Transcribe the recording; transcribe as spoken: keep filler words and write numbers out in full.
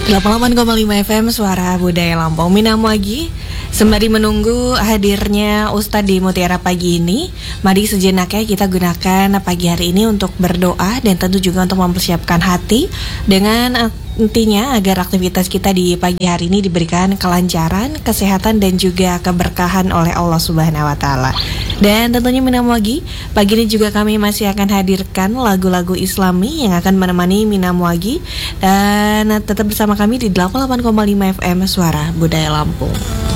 delapan puluh delapan koma lima F M Suara Budaya Lampung. Minamwagi. Sembari menunggu hadirnya Ustadz di Mutiara pagi ini, mari sejenaknya kita gunakan pagi hari ini untuk berdoa dan tentu juga untuk mempersiapkan hati dengan intinya agar aktivitas kita di pagi hari ini diberikan kelancaran, kesehatan dan juga keberkahan oleh Allah Subhanahu wa taala. Dan tentunya Minamwagi, pagi ini juga kami masih akan hadirkan lagu-lagu Islami yang akan menemani Minamwagi, dan tetap bersama kami di delapan puluh delapan koma lima F M Suara Budaya Lampung.